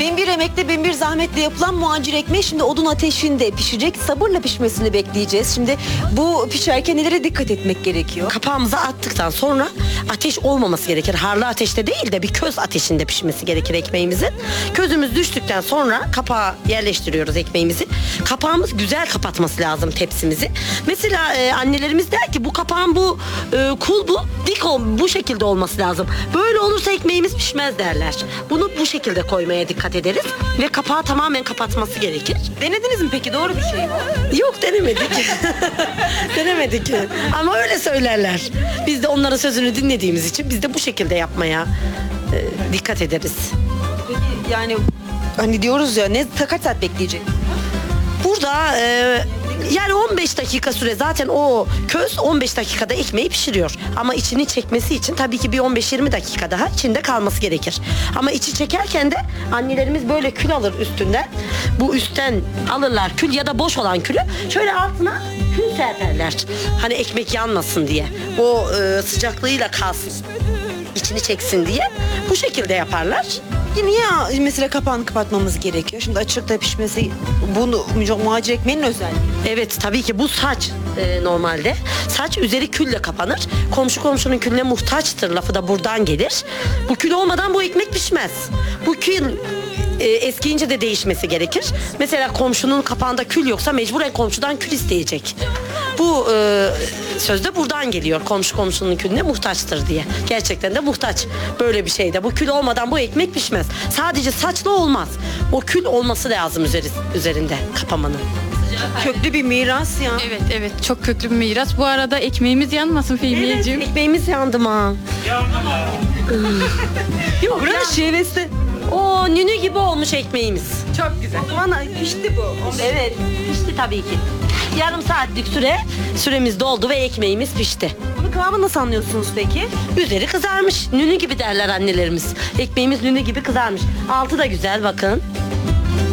Binbir emekle binbir zahmetle yapılan muhacir ekmeği şimdi odun ateşinde pişecek. Sabırla pişmesini bekleyeceğiz. Şimdi bu pişerken nelere dikkat etmek gerekiyor? Kapağımıza attıktan sonra ateş olmaması gerekir. Harlı ateşte değil de bir köz ateşinde pişmesi gerekir ekmeğimizin. Közümüz düştükten sonra kapağı yerleştiriyoruz ekmeğimizi. Kapağımız güzel kapatması lazım tepsimizi. Mesela annelerimiz der ki bu kapağın bu kulbu dik bu şekilde olması lazım. Böyle olursa ekmeğimiz pişmez derler. Bunu bu şekilde koymaya dikkat ederiz ve kapağı tamamen kapatması gerekir. Denediniz mi peki? Doğru bir şey mi? Yok, denemedik. Denemedik. Ama öyle söylerler. Biz de onların sözünü dinlediğimiz için biz de bu şekilde yapmaya dikkat ederiz. Peki yani hani diyoruz ya kaç saat bekleyecek? Burada yani 15 dakika süre, zaten o köz 15 dakikada ekmeği pişiriyor. Ama içini çekmesi için tabii ki bir 15-20 dakika daha içinde kalması gerekir. Ama içi çekerken de annelerimiz böyle kül alır üstünden. Bu üstten alırlar kül ya da boş olan külü. Şöyle altına kül serperler. Hani ekmek yanmasın diye. O sıcaklığıyla kalsın. İçini çeksin diye. Bu şekilde yaparlar. Niye mesela kapağını kapatmamız gerekiyor? Şimdi açıkta pişmesi bunu muhacir ekmeğinin özelliği. Evet, tabii ki bu saç normalde. Saç üzeri külle kapanır. Komşu komşunun külüne muhtaçtır lafı da buradan gelir. Bu kül olmadan bu ekmek pişmez. Bu kül eskiyince de değişmesi gerekir. Mesela komşunun kapağında kül yoksa mecburen komşudan kül isteyecek. Bu söz de buradan geliyor. Komşu komşunun külüne muhtaçtır diye. Gerçekten de muhtaç. Böyle bir şeyde. Bu kül olmadan bu ekmek pişmez. Sadece saçla olmaz. O kül olması lazım üzerinde kapamanın. Köklü bir miras ya. Evet evet, çok köklü bir miras. Bu arada ekmeğimiz yanmasın Fehmiyeciğim. Evet, ekmeğimiz yandı mı? Yok, Buranın şivesi. o nünü gibi olmuş ekmeğimiz. Çok güzel. Bana pişti bu. Evet, pişti tabii ki. Yarım saatlik süremiz doldu ve ekmeğimiz pişti. Bunu kıvamı nasıl anlıyorsunuz peki? Üzeri kızarmış. Nünü gibi derler annelerimiz. Ekmeğimiz nünü gibi kızarmış. Altı da güzel, bakın.